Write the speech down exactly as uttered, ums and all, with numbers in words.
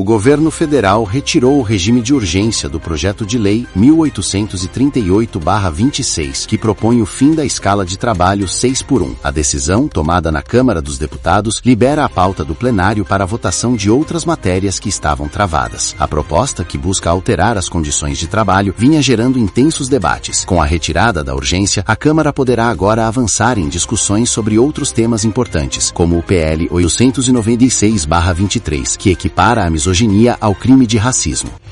o governo federal retirou o regime de urgência do projeto de lei mil oitocentos e trinta e oito barra vinte e seis, que propõe o fim da escala de trabalho seis por um. A decisão, tomada na Câmara dos Deputados, libera a pauta do plenário para a votação de outras matérias que estavam travadas. A proposta, que busca alterar as condições de trabalho, vinha gerando intensos debates. Com a retirada da urgência, a Câmara poderá agora avançar em discussões sobre outros temas importantes, como o P L oitocentos e noventa e seis barra vinte e três, que equipara a misoginia ao crime de racismo.